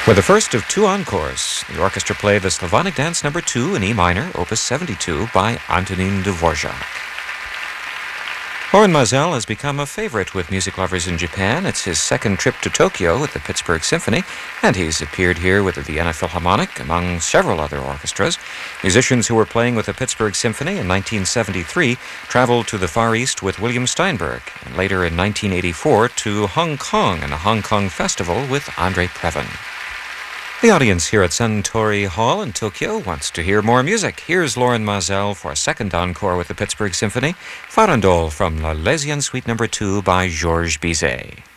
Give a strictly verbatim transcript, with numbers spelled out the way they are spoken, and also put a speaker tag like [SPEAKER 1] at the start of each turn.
[SPEAKER 1] For the first of two encores, the orchestra played the Slavonic Dance Number two in E minor, Opus seventy-two, by Antonin Dvorak. Lorin Maazel has become a favorite with music lovers in Japan. It's his second trip to Tokyo with the Pittsburgh Symphony, and he's appeared here with the Vienna Philharmonic, among several other orchestras. Musicians who were playing with the Pittsburgh Symphony in nineteen seventy-three traveled to the Far East with William Steinberg, and later in nineteen eighty-four to Hong Kong and a Hong Kong festival with Andre Previn. The audience here at Suntory Hall in Tokyo wants to hear more music. Here's Lorin Maazel for a second encore with the Pittsburgh Symphony, Farandole from La Lesienne Suite Number two by Georges Bizet.